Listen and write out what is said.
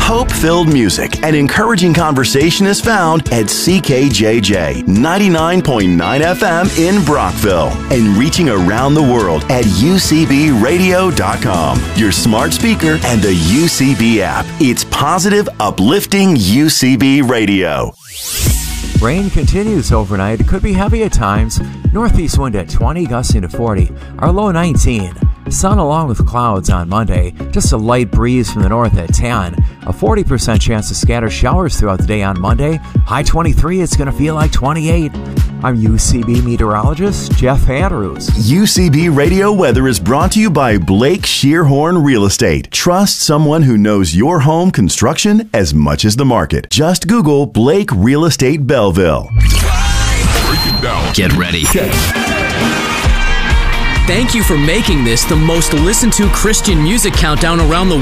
Hope-filled music and encouraging conversation is found at CKJJ 99.9 FM in Brockville and reaching around the world at UCBradio.com, your smart speaker, and the UCB app. It's positive, uplifting UCB Radio. Rain continues overnight. It could be heavy at times. Northeast wind at 20, gusting to 40. Our low 19. Sun along with clouds on Monday. Just a light breeze from the north at 10. A 40% chance of scattered showers throughout the day on Monday. High 23. It's going to feel like 28. I'm UCB meteorologist Jeff Andrews. UCB Radio Weather is brought to you by Blake Shearhorn Real Estate. Trust someone who knows your home construction as much as the market. Just Google Blake Real Estate Belleville. Get ready. Thank you for making this the most listened to Christian music countdown around the world.